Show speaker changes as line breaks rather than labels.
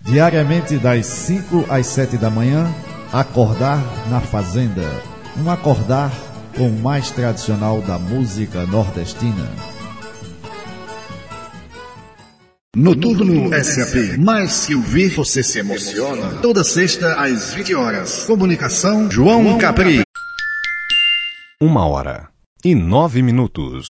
Diariamente das 5 às 7 da manhã, Acordar na Fazenda. Um acordar com o mais tradicional da música nordestina.
Noturno SAP. Mais que ouvir, você se emociona. Toda sexta às 20 horas. Comunicação João Capri.
1h09.